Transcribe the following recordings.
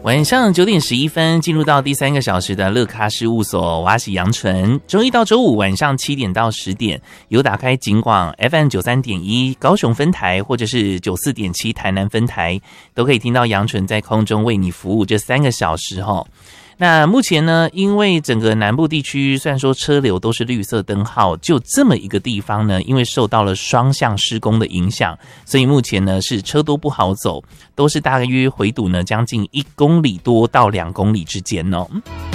晚上9点11分，进入到第3个小时的乐咖事务所，我是杨纯。周一到周五晚上7点到10点，有打开警广 FM 93.1高雄分台，或者是94.7台南分台，都可以听到杨纯在空中为你服务这3个小时齁。那目前呢，因为整个南部地区虽然说车流都是绿色灯号，就这么一个地方呢，因为受到了双向施工的影响，所以目前呢是车都不好走，都是大约回堵呢将近1公里多到2公里之间哦。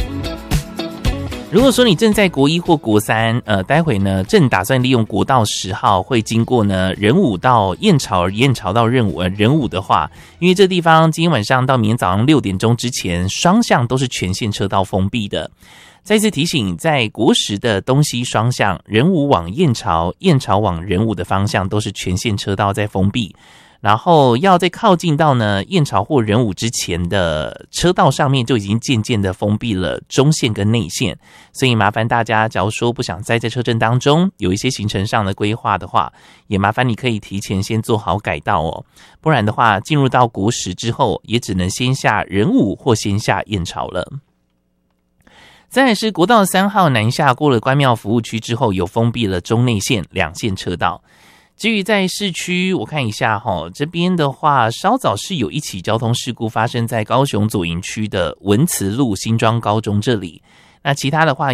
如果说你正在国1或国3，待会呢正打算利用国道10号会经过呢仁武到燕巢，燕巢到仁武的话，因为这地方今天晚上到明天早上6点钟之前，双向都是全线车道封闭的。再次提醒，在国10的东西双向，仁武往燕巢，燕巢往仁武的方向都是全线车道在封闭。然后要在靠近到呢燕巢或仁武之前的车道上面，就已经渐渐的封闭了中线跟内线，所以麻烦大家，假如说不想塞在车阵当中，有一些行程上的规划的话，也麻烦你可以提前先做好改道哦，不然的话进入到国10之后，也只能先下仁武或先下燕巢了。再来是国道3号南下过了关庙服务区之后，有封闭了中内线2线车道。至于在市区，我看一下这边的话，稍早是有一起交通事故发生在高雄左营区的文慈路新庄高中这里。那其他的话